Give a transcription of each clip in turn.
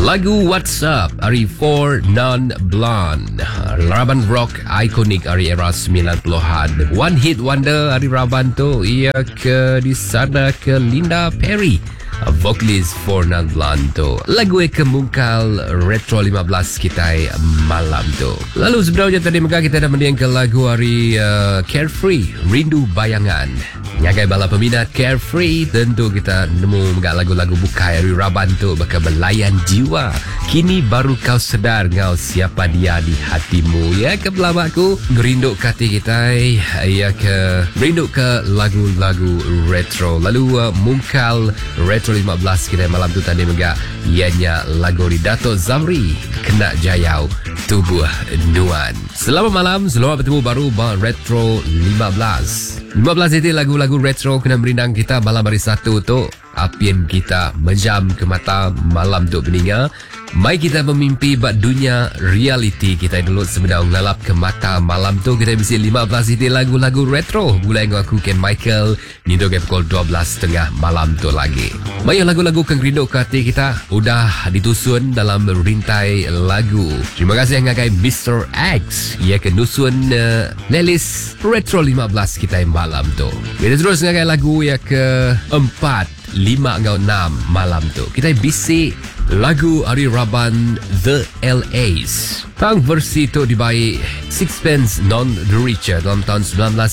Lagu What's Up Ari For Non Blonde, Raban rock ikonik Ari era 90-an. One hit wonder Ari Raban tu. Ia ke di sana ke Linda Perry, vokalis For Non Blonde tu. Lagu kemungkal retro 15 kita malam tu. Lalu sebenarnya tadi maka kita dah mendengar ke lagu Ari Carefree, Rindu Bayangan. Ngagai bala peminat Carefree, tentu kita nemu lagu-lagu bukai Ari Raban tu bakal belayan jiwa. Kini baru kau sedar ngau siapa dia di hatimu. Ya ke pelamaku ngerindu ke hati kita. Ya ke rindu ke lagu-lagu retro. Lalu mungkal retro 15 kita malam tu tadi mega. Ianya lagu di Dato' Zamri, Kena Jayau Tubuh Nuan. Selamat malam, selamat bertemu baru Retro 15 itu lagu-lagu retro kena merindang kita malam hari satu tu. Apian kita menjam ke mata malam tu peninga. Mai kita memimpi bak dunia reality kita dulu sebenarnya ngalap ke mata malam tu. Kita mesti 15 itu lagu-lagu retro. Mulai dengan aku Ken Michael Nido ke pukul 12.30 malam tu lagi. Mai lagu-lagu kengrindu ke hati kita udah ditusun dalam rintai lagu. Terima kasih yang ngagai Mr. X. Ia kenusun playlist retro 15 kita malam tu. Kita terus ngagai lagu yang ke-4 5 atau 6 malam tu. Kita bisi lagu Ari Raban The LAs. Tang versi tu dibaik Sixpence None the Richer dalam tahun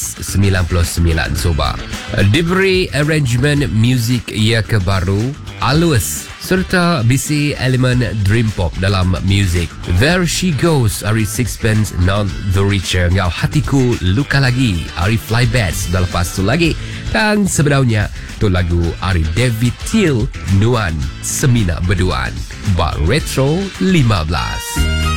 1999 soba. Diberi arrangement music ia ke baru, alus serta bisi elemen dream pop dalam music. There She Goes Ari Sixpence None the Richer. Ngau hatiku luka lagi Ari Flybats dah lepas tu lagi. Dan sebenarnya tu lagu Ari David Till Nuan Semina Berduaan Bar Retro 15.